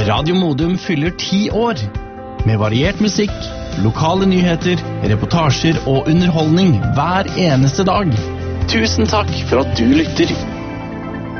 Radio Modum fyller 10 år. Med variert musikk, lokale nyheter, reportasjer og underholdning hver eneste dag. Tusen takk for at du lytter.